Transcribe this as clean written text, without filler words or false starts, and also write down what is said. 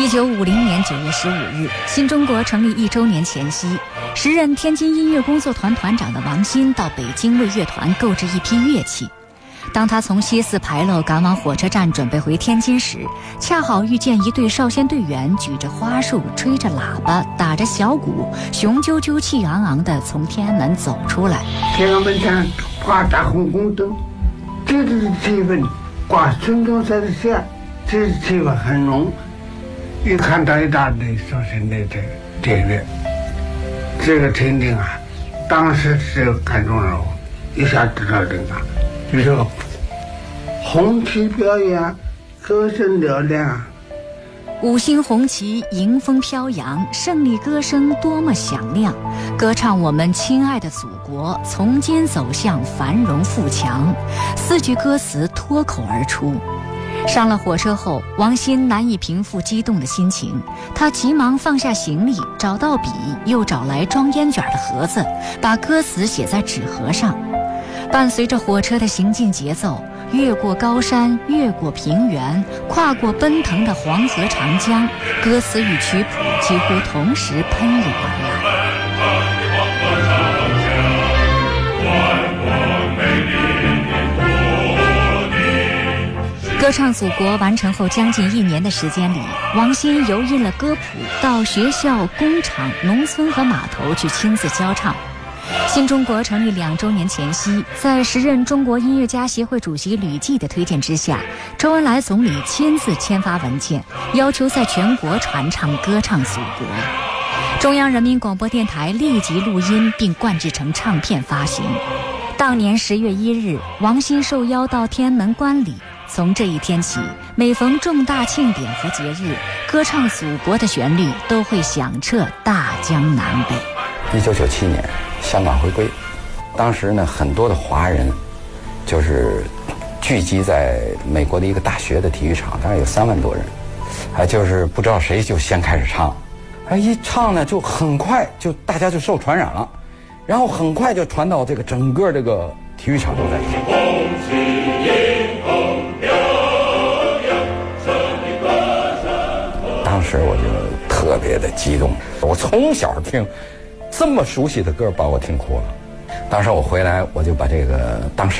1950年9月15日，新中国成立1周年前夕，时任天津音乐工作团团长的王新到北京为乐团购置一批乐器。当他从西四牌楼赶往火车站准备回天津时，恰好遇见一队少先队员举着花束，吹着喇叭，打着小鼓，雄赳赳气昂昂地从天安门走出来。 天安门前挂大红宫灯，这个气氛挂孙中山的像，这气氛很浓。一看到一大队少先队这个情景啊，当时是感动了我，一下知道这个。这个红旗表演，歌声嘹亮， 五星红旗迎风飘扬，胜利歌声多么响亮，歌唱我们亲爱的祖国从今走向繁荣富强，4句歌词脱口而出。上了火车后，王新难以平复激动的心情，他急忙放下行李，找到笔，又找来装烟卷的盒子，把歌词写在纸盒上。伴随着火车的行进节奏，越过高山，越过平原，跨过奔腾的黄河长江，歌词与曲谱几乎同时喷涌而来。歌唱祖国完成后将近1年的时间里，王新油印了歌谱，到学校、工厂、农村和码头去亲自教唱。新中国成立2周年前夕，在时任中国音乐家协会主席吕骥的推荐之下，周恩来总理亲自签发文件，要求在全国传唱歌唱祖国。中央人民广播电台立即录音并灌制成唱片发行。当年10月1日，王新受邀到天安门观礼。从这一天起，每逢重大庆典和节日，歌唱祖国的旋律都会响彻大江南北。 1997年香港回归，当时呢，很多的华人就是聚集在美国的一个大学的体育场，大概有3万多人，就是不知道谁就先开始唱，一唱呢就很快就大家就受传染了，然后很快就传到这个整个这个体育场都在唱。当时我就特别的激动，我从小听这么熟悉的歌把我听哭了。当时我回来，我就把这个当时